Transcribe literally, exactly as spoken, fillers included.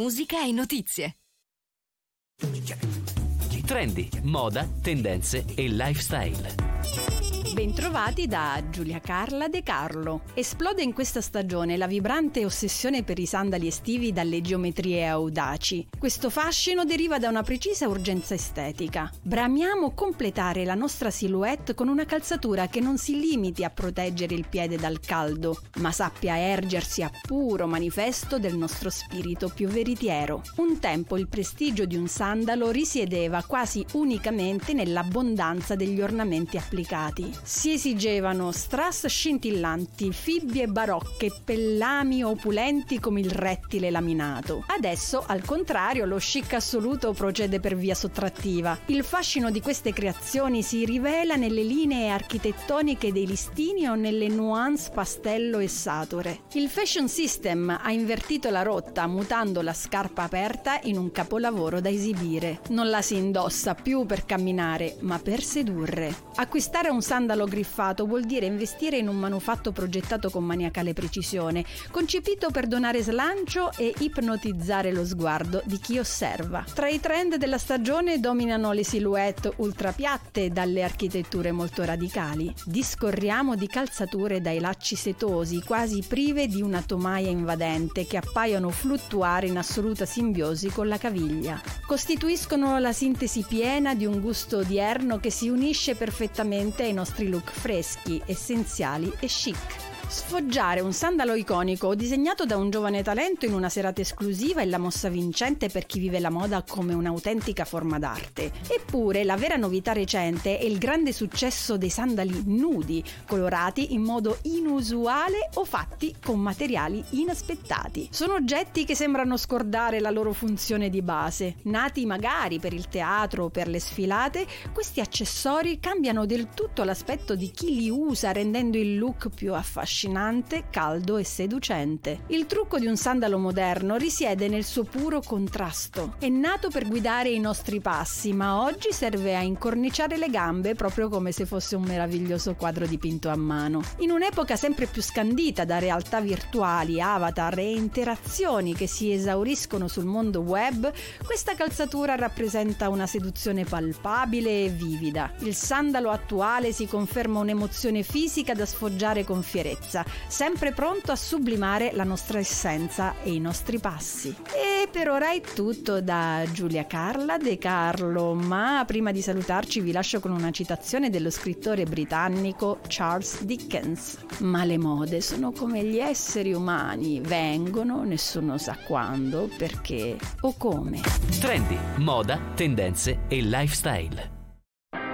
musica e notizie. Trendy, moda, tendenze e lifestyle. Bentrovati da Giulia Carla De Carlo. Esplode in questa stagione la vibrante ossessione per i sandali estivi dalle geometrie audaci. Questo fascino deriva da una precisa urgenza estetica. Bramiamo completare la nostra silhouette con una calzatura che non si limiti a proteggere il piede dal caldo, ma sappia ergersi a puro manifesto del nostro spirito più veritiero. Un tempo il prestigio di un sandalo risiedeva quasi unicamente nell'abbondanza degli ornamenti applicati. Si esigevano strass scintillanti, fibbie barocche, pellami opulenti come il rettile laminato. Adesso, al contrario, lo chic assoluto procede per via sottrattiva. Il fascino di queste creazioni si rivela nelle linee architettoniche dei listini o nelle nuance pastello e sature. Il fashion system ha invertito la rotta, mutando la scarpa aperta in un capolavoro da esibire. Non la si indossa più per camminare, ma per sedurre. Acquistare un sandalo griffato vuol dire investire in un manufatto progettato con maniacale precisione, concepito per donare slancio e ipnotizzare lo sguardo di chi osserva. Tra i trend della stagione dominano le silhouette ultrapiatte dalle architetture molto radicali. Discorriamo di calzature dai lacci setosi, quasi prive di una tomaia invadente, che appaiono fluttuare in assoluta simbiosi con la caviglia. Costituiscono la sintesi piena di un gusto odierno che si unisce perfettamente ai nostri look freschi, essenziali e chic. Sfoggiare un sandalo iconico disegnato da un giovane talento in una serata esclusiva è la mossa vincente per chi vive la moda come un'autentica forma d'arte. Eppure la vera novità recente è il grande successo dei sandali nudi, colorati in modo inusuale o fatti con materiali inaspettati. Sono oggetti che sembrano scordare la loro funzione di base. Nati magari per il teatro o per le sfilate, questi accessori cambiano del tutto l'aspetto di chi li usa, rendendo il look più affascinante, caldo e seducente. Il trucco di un sandalo moderno risiede nel suo puro contrasto. È nato per guidare i nostri passi, ma oggi serve a incorniciare le gambe, proprio come se fosse un meraviglioso quadro dipinto a mano. In un'epoca sempre più scandita da realtà virtuali, avatar e interazioni che si esauriscono sul mondo web, questa calzatura rappresenta una seduzione palpabile e vivida. Il sandalo attuale si conferma un'emozione fisica da sfoggiare con fierezza, sempre pronto a sublimare la nostra essenza e i nostri passi. E per ora è tutto da Giulia Carla De Carlo, ma prima di salutarci vi lascio con una citazione dello scrittore britannico Charles Dickens: ma le mode sono come gli esseri umani, vengono, nessuno sa quando, perché o come. Trendy, moda, tendenze e lifestyle.